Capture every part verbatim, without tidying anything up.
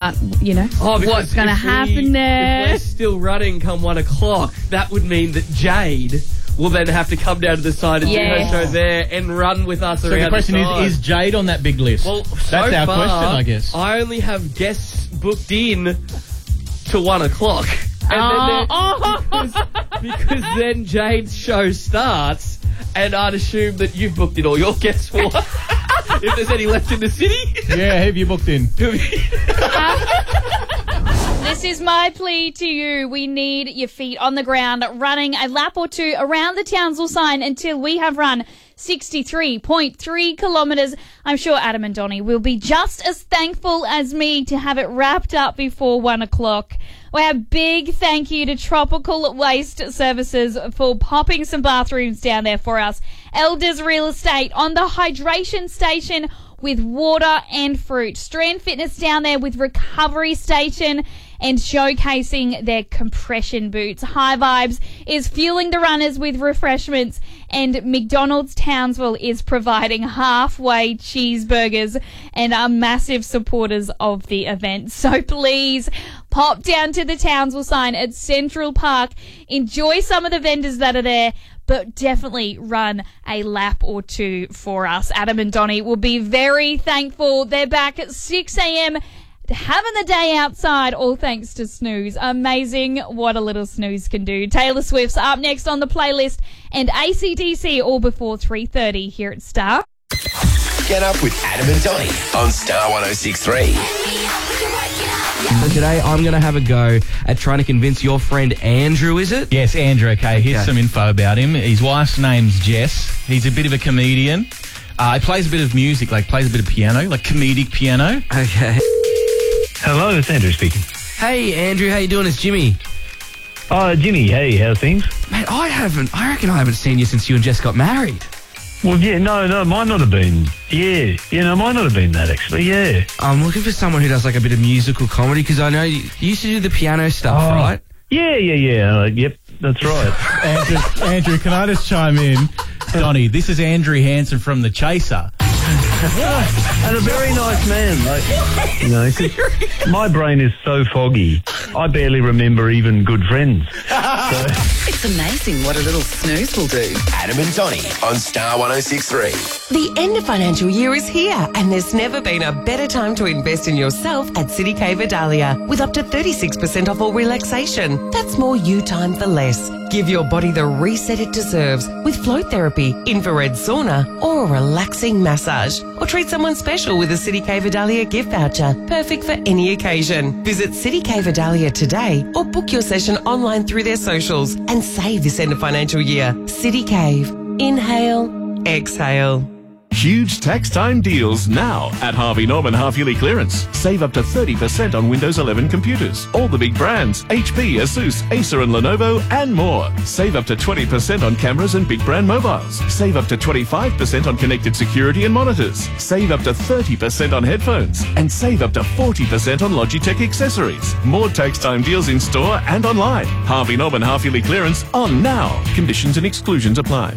what, you know, Oh, because what's going to if we- happen there. If we're still running come one o'clock, that would mean that Jade will then have to come down to the side and Yes. do her show there and run with us So around the question the side. is, is Jade on that big list? Well, That's so our far, question, I guess. I only have guests booked in to one o'clock. And Oh, then oh. because, because then Jade's show starts, and I'd assume that you've booked in all your guests for if there's any left in the city. Yeah, have you booked in? This is my plea to you. We need your feet on the ground, running a lap or two around the Townsville sign until we have run sixty-three point three kilometres. I'm sure Adam and Donnie will be just as thankful as me to have it wrapped up before one o'clock. We have big thank you to Tropical Waste Services for popping some bathrooms down there for us. Elders Real Estate on the hydration station with water and fruit. Strand Fitness down there with recovery station and showcasing their compression boots. High Vibes is fueling the runners with refreshments, and McDonald's Townsville is providing halfway cheeseburgers and are massive supporters of the event. So please pop down to the Townsville sign at Central Park. Enjoy some of the vendors that are there, but definitely run a lap or two for us. Adam and Donnie will be very thankful. They're back at six a.m. having the day outside, all thanks to Snooze. Amazing what a little snooze can do. Taylor Swift's up next on the playlist, and A C D C all before three thirty here at Star. Get up with Adam and Donnie on Star one oh six point three. So today I'm going to have a go at trying to convince your friend Andrew, is it? Yes, Andrew, okay. Here's Okay. some info about him. His wife's name's Jess. He's a bit of a comedian. Uh, he plays a bit of music, like plays a bit of piano, like comedic piano. Okay. Hello, it's Andrew speaking. Hey, Andrew, how you doing? It's Jimmy. Oh, Jimmy, hey, how's things? Man, I haven't, I reckon I haven't seen you since you and Jess got married. Well, yeah, no, no, might not have been. Yeah, yeah, no, might not have been that, actually, yeah. I'm looking for someone who does like a bit of musical comedy, because I know you, you used to do the piano stuff, Oh. right? Yeah, yeah, yeah, uh, yep, that's right. Andrew, Andrew, can I just chime in? Donnie, this is Andrew Hansen from The Chaser. And a very nice man, like, you know, 'cause my brain is so foggy, I barely remember even good friends. So, It's amazing what a little snooze will do. Adam and Donnie on Star one oh six point three. The end of financial year is here, and there's never been a better time to invest in yourself at City K Vidalia with up to thirty-six percent off all relaxation. That's more you time for less. Give your body the reset it deserves with float therapy, infrared sauna, or a relaxing massage. Or treat someone special with a City K Vidalia gift voucher, perfect for any occasion. Visit City K Vidalia today or book your session online through their socials and save this end of financial year. City Cave. Inhale, exhale. Huge tax time deals now at Harvey Norman half-yearly clearance. Save up to thirty percent on Windows eleven computers. All the big brands, H P, Asus, Acer and Lenovo, and more. Save up to twenty percent on cameras and big brand mobiles. Save up to twenty-five percent on connected security and monitors. Save up to thirty percent on headphones. And save up to forty percent on Logitech accessories. More tax time deals in store and online. Harvey Norman half-yearly clearance on now. Conditions and exclusions apply.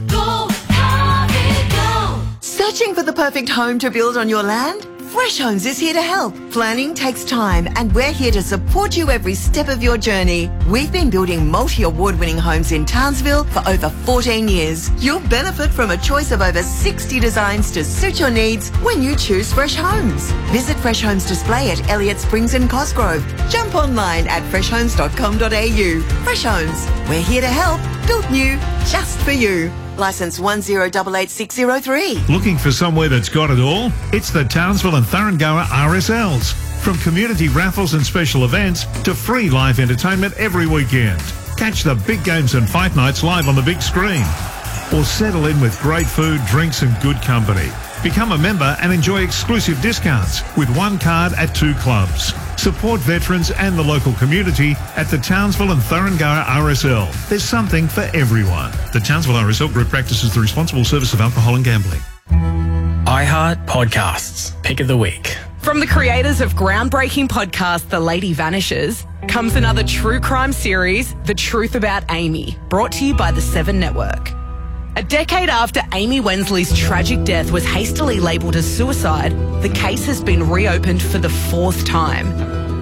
Searching for the perfect home to build on your land? Fresh Homes is here to help. Planning takes time, and we're here to support you every step of your journey. We've been building multi-award-winning homes in Townsville for over fourteen years. You'll benefit from a choice of over sixty designs to suit your needs when you choose Fresh Homes. Visit Fresh Homes Display at Elliott Springs and Cosgrove. Jump online at fresh homes dot com dot a u. Fresh Homes, we're here to help. Built new, just for you. Licence one zero eight eight six zero three. Looking for somewhere that's got it all? It's the Townsville and Thuringowa R S Ls. From community raffles and special events to free live entertainment every weekend. Catch the big games and fight nights live on the big screen. Or settle in with great food, drinks and good company. Become a member and enjoy exclusive discounts with one card at two clubs. Support veterans and the local community at the Townsville and Thuringowa R S L. There's something for everyone. The Townsville R S L Group practices the responsible service of alcohol and gambling. iHeart Podcasts. Pick of the week. From the creators of groundbreaking podcast The Lady Vanishes comes another true crime series, The Truth About Amy, brought to you by the Seven Network. A decade after Amy Wensley's tragic death was hastily labelled as suicide, the case has been reopened for the fourth time.